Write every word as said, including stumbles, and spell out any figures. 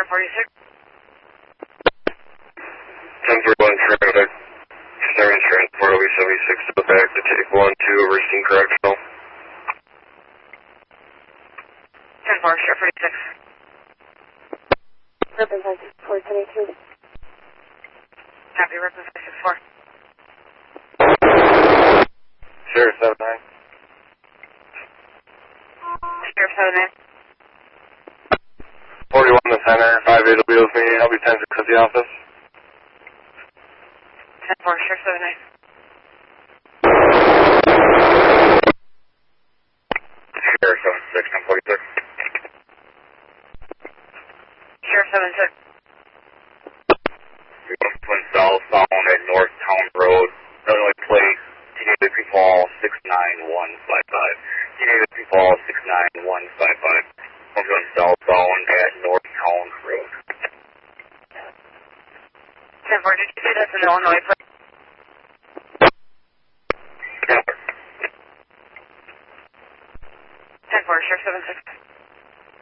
forty-six. ten forty-one traffic. Starting transport O B seventy-six to the back to take one to Racine Correctional. ten four, Sheriff forty-six. Ribbon five six four, ten eighteen. Copy, Ribbon five six four. Sheriff seven nine. Sheriff seven nine. forty-one the center, five eight will be with me. I'll be ten six at the office. ten four, Sheriff seven nine. Sheriff seven six, ten forty-six. Sheriff seven six. We want to install phone at North Town Road, Illinois Place, Teenage Fall six nine one five five. Teenage Fall six nine one five five. Want to install phone at North Town Road. ten four, did you say that's in Illinois Place? ten four, Sheriff seven six.